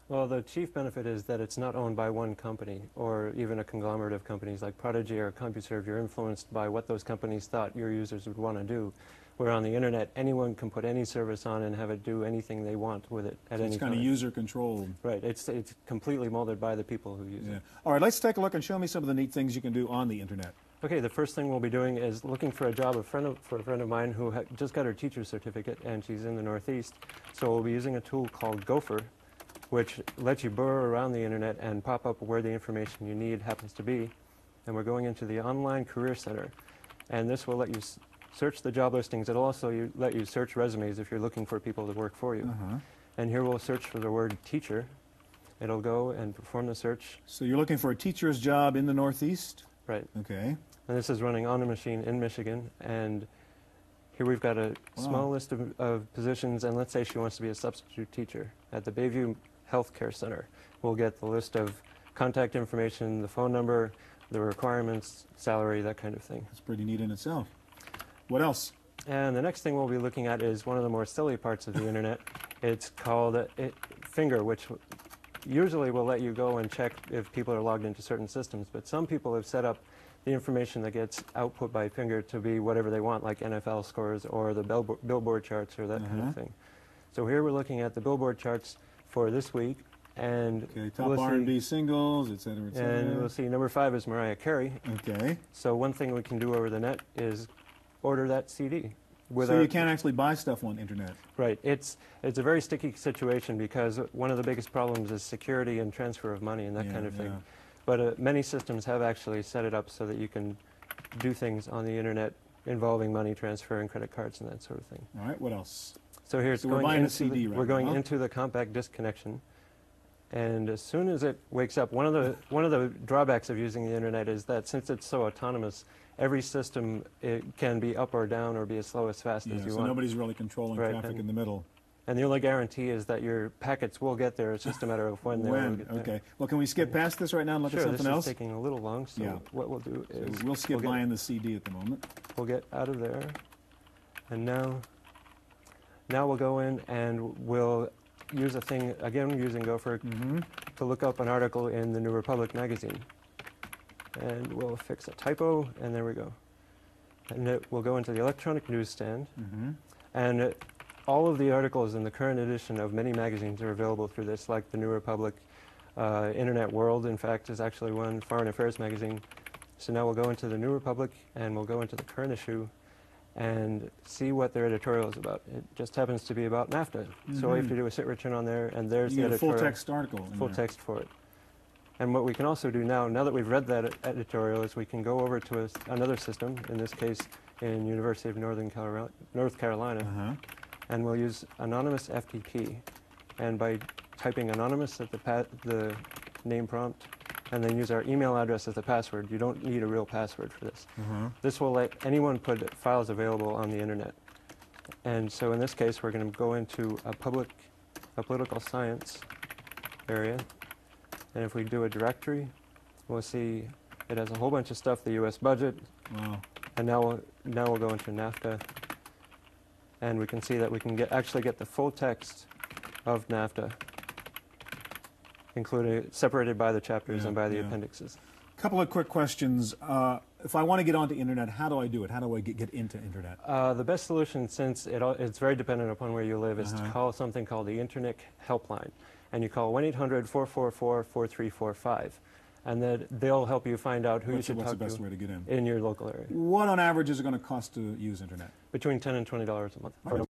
Well, the chief benefit is that it's not owned by one company or even a conglomerate of companies like Prodigy or CompuServe. You're influenced by what those companies thought your users would want to do. Where on the internet, anyone can put any service on and have it do anything they want with it at any time. It's kind of user controlled. Right. It's completely molded by the people who use it. All right, let's take a look and show me some of the neat things you can do on the internet. Okay, the first thing we'll be doing is looking for a job for a friend of mine who just got her teacher's certificate, and she's in the Northeast. So we'll be using a tool called Gopher, which lets you burrow around the internet and pop up where the information you need happens to be. And we're going into the Online Career Center. And this will let you search the job listings. It'll also let you search resumes if you're looking for people to work for you. And here we'll search for the word teacher. It'll go and perform the search. So you're looking for a teacher's job in the Northeast? Right. Okay. And this is running on a machine in Michigan. And here we've got a small list of positions. And let's say she wants to be a substitute teacher at the Bayview Healthcare Center. We'll get the list of contact information, the phone number, the requirements, salary, that kind of thing. That's pretty neat in itself. What else? And the next thing we'll be looking at is one of the more silly parts of the internet. It's called Finger, which usually will let you go and check if people are logged into certain systems. But some people have set up the information that gets output by Finger to be whatever they want, like NFL scores or the Billboard charts or that kind of thing. So here we're looking at the Billboard charts for this week. And top R&B singles, et cetera, et cetera. And we'll see number 5 is Mariah Carey. Okay. So one thing we can do over the net is order that CD. So you can't actually buy stuff on the internet. Right. It's a very sticky situation because one of the biggest problems is security and transfer of money and that kind of thing. But many systems have actually set it up so that you can do things on the internet involving money transfer and credit cards and that sort of thing. All right. What else? So here's we're buying a CD we're going into the compact disc connection. And as soon as it wakes up, one of the drawbacks of using the internet is that since it's so autonomous, every system can be up or down or be as slow as fast as you want. So nobody's really controlling traffic in the middle. And the only guarantee is that your packets will get there. It's just a matter of when they will get there. Okay. Well, can we skip past this right now and look at something else? This is taking a little long, so what we'll do is... we'll skip buying the CD at the moment. We'll get out of there. And now we'll go in and we'll use a thing, again using Gopher, to look up an article in the New Republic magazine. And we'll fix a typo, and there we go. And we'll go into the electronic newsstand. And all of the articles in the current edition of many magazines are available through this, like the New Republic, Internet World, in fact, is actually one, Foreign Affairs magazine. So now we'll go into the New Republic, and we'll go into the current issue and see what their editorial is about. It just happens to be about NAFTA. So all you have to do is hit return on there, and there's the editorial. Full text article. Full text for it. And what we can also do now that we've read that editorial, is we can go over to another system, in this case in University of North Carolina, and we'll use anonymous FTP. And by typing anonymous at the name prompt, and then use our email address as the password, you don't need a real password for this. This will let anyone put files available on the internet. And so in this case, we're going to go into a political science area. And if we do a directory, we'll see it has a whole bunch of stuff, the U.S. budget. And now we'll go into NAFTA. And we can see that we can actually get the full text of NAFTA, separated by the chapters and by the appendixes. A couple of quick questions. If I want to get onto internet, how do I do it? How do I get into internet? The best solution, since it's very dependent upon where you live, is to call something called the Internet Helpline. And you call 1-800-444-4345. And then they'll help you find out who you should talk to. What's the best way to get in? In your local area. What on average is it going to cost to use internet? Between $10 and $20 a month.